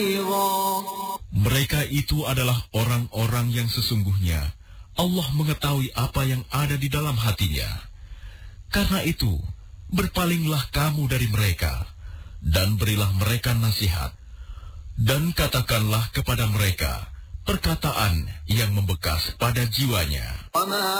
Mereka itu adalah orang-orang yang sesungguhnya Allah mengetahui apa yang ada di dalam hatinya. Karena itu, berpalinglah kamu dari mereka, dan berilah mereka nasihat. Dan katakanlah kepada mereka perkataan yang membekas pada jiwanya.